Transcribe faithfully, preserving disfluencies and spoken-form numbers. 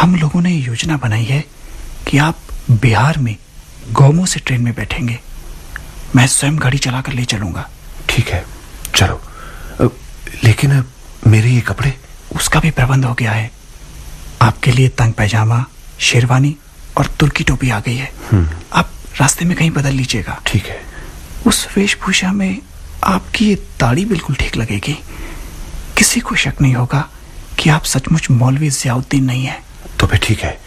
हम लोगों ने योजना बनाई है कि आप बिहार में गोमो से ट्रेन में बैठेंगे। मैं स्वयं गाड़ी चलाकर ले चलूंगा। ठीक है, चलो। लेकिन मेरे ये कपड़े? उसका भी प्रबंध हो गया है। आपके लिए तंग पैजामा, शेरवानी और तुर्की टोपी आ गई है। आप रास्ते में कहीं बदल लीजिएगा। ठीक है। उस वेशभूषा में आपकी ये दाढ़ी बिल्कुल ठीक लगेगी। किसी को शक नहीं होगा कि आप सचमुच मौलवी ज़ियाउद्दीन नहीं है। तो फिर ठीक है,